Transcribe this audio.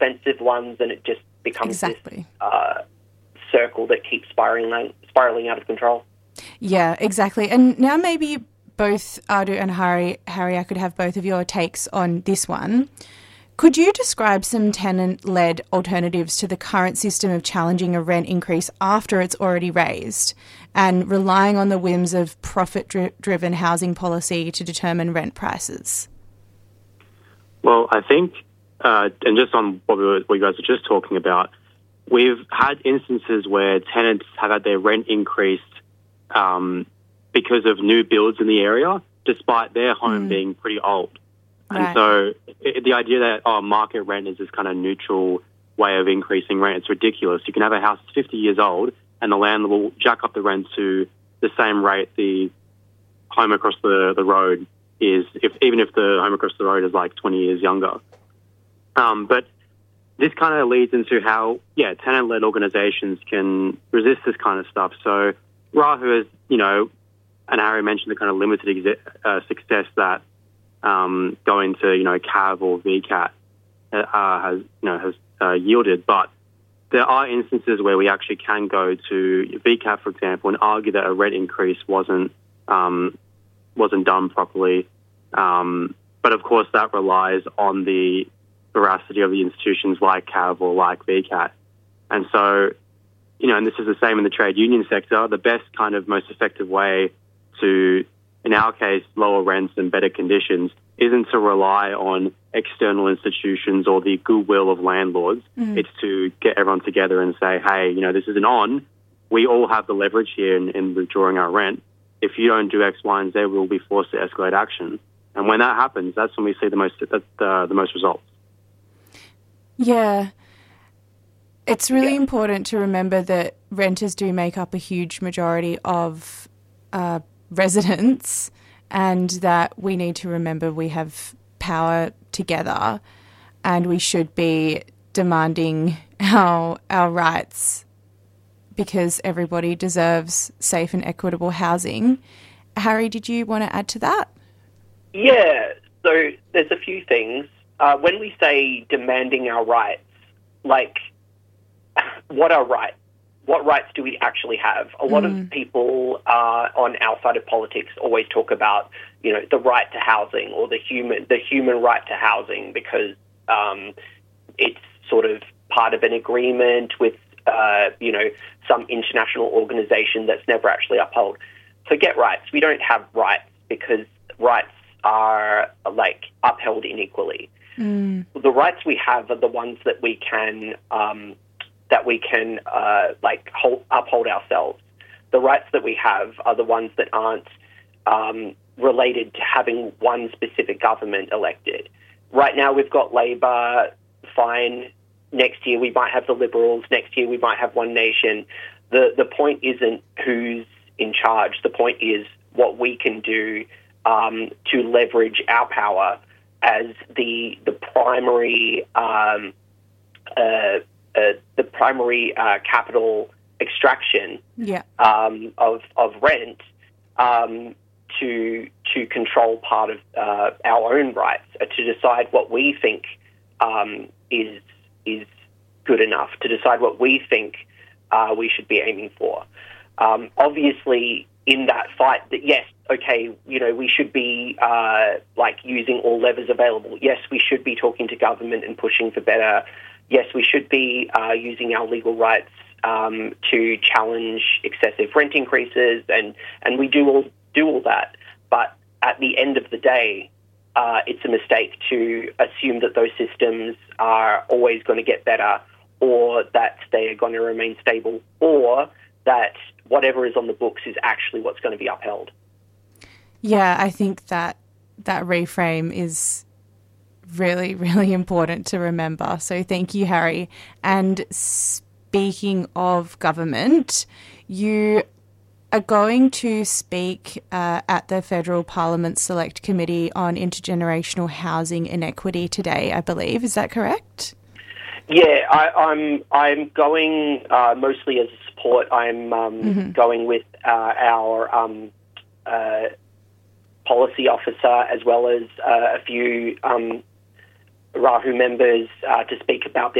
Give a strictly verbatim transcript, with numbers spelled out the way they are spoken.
expensive ones, and it just becomes exactly. this uh, circle that keeps spiraling, spiraling out of control. Yeah, exactly. And now maybe both Adu and Harry, Harry, I could have both of your takes on this one. Could you describe some tenant-led alternatives to the current system of challenging a rent increase after it's already raised and relying on the whims of profit-driven housing policy to determine rent prices? Well, I think, uh, and just on what, we were, what you guys were just talking about, we've had instances where tenants have had their rent increased um, because of new builds in the area, despite their home mm. being pretty old. And right. so it, the idea that, oh, market rent is this kind of neutral way of increasing rent, it's ridiculous. You can have a house that's fifty years old and the landlord will jack up the rent to the same rate the home across the, the road is, if even if the home across the road is like twenty years younger. Um, but this kind of leads into how, yeah, tenant-led organisations can resist this kind of stuff. So Rahu has, you know, and Harry mentioned the kind of limited exi- uh, success that Um, going to, you know, C A V or V CAT uh, has, you know, has uh, yielded. But there are instances where we actually can go to V CAT, for example, and argue that a rent increase wasn't um, wasn't done properly. Um, but of course, that relies on the veracity of the institutions like C A V or like V CAT. And so, you know, and this is the same in the trade union sector. The best kind of most effective way to, in our case, lower rents and better conditions isn't to rely on external institutions or the goodwill of landlords. Mm. It's to get everyone together and say, hey, you know, this isn't on. We all have the leverage here in, in withdrawing our rent. If you don't do X, Y, and Z, we'll be forced to escalate action. And when that happens, that's when we see the most the, the most results. Yeah. It's really yeah. important to remember that renters do make up a huge majority of uh residents, and that we need to remember we have power together and we should be demanding our our rights because everybody deserves safe and equitable housing. Harry, did you want to add to that? Yeah, so there's a few things. Uh, when we say demanding our rights, like, what are rights? What rights do we actually have? A lot mm. of people uh, on our side of politics always talk about, you know, the right to housing or the human the human right to housing because um, it's sort of part of an agreement with, uh, you know, some international organization that's never actually upheld. Forget rights. We don't have rights because rights are, like, upheld inequally. Mm. The rights we have are the ones that we can... Um, that we can, uh, like, hold, uphold ourselves. The rights that we have are the ones that aren't um, related to having one specific government elected. Right now we've got Labor, fine. Next year we might have the Liberals. Next year we might have One Nation. The the point isn't who's in charge. The point is what we can do um, to leverage our power as the, the primary... Um, uh, Uh, the primary uh, capital extraction yeah. um, of of rent um, to to control part of uh, our own rights, uh, to decide what we think um, is is good enough, to decide what we think uh, we should be aiming for. Um, obviously, in that fight, that yes, okay, you know, we should be uh, like using all levers available. Yes, we should be talking to government and pushing for better. Yes, we should be uh, using our legal rights um, to challenge excessive rent increases, and, and we do all do all that. But at the end of the day, uh, it's a mistake to assume that those systems are always going to get better, or that they are going to remain stable, or that whatever is on the books is actually what's going to be upheld. Yeah, I think that that reframe is really, really important to remember. So thank you, Harry. And speaking of government, you are going to speak uh, at the Federal Parliament Select Committee on Intergenerational Housing Inequity today, I believe. Is that correct? Yeah, I, I'm I'm going uh, mostly as a support. I'm um, mm-hmm. going with uh, our um, uh, policy officer as well as uh, a few um Rahu members uh, to speak about